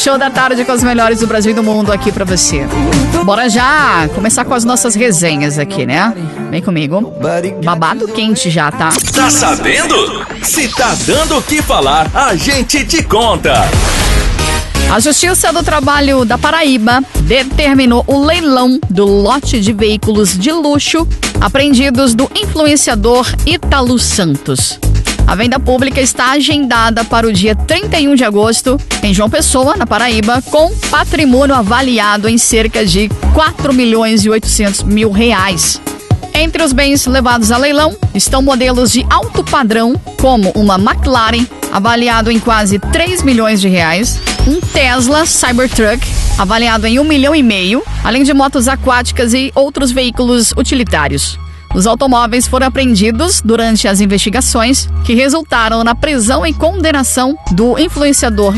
Show da tarde com os melhores do Brasil e do mundo aqui pra você. Bora já começar com as nossas resenhas aqui, né? Vem comigo. Babado quente já, tá? Tá sabendo? Se tá dando o que falar, a gente te conta. A Justiça do Trabalho da Paraíba determinou o leilão do lote de veículos de luxo apreendidos do influenciador Ítalo Santos. A venda pública está agendada para o dia 31 de agosto em João Pessoa, na Paraíba, com patrimônio avaliado em cerca de R$4.800.000. Entre os bens levados a leilão estão modelos de alto padrão, como uma McLaren, avaliado em quase R$3 milhões, um Tesla Cybertruck, avaliado em R$1,5 milhão, além de motos aquáticas e outros veículos utilitários. Os automóveis foram apreendidos durante as investigações que resultaram na prisão e condenação do influenciador